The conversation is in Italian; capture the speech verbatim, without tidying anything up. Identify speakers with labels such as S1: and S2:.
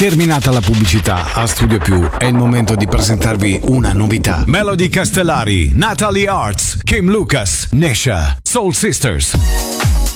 S1: Terminata la pubblicità, a Studio Più è il momento di presentarvi una novità. Melody Castellari, Natalie Arts, Kim Lucas, Nesha, Soul Sisters.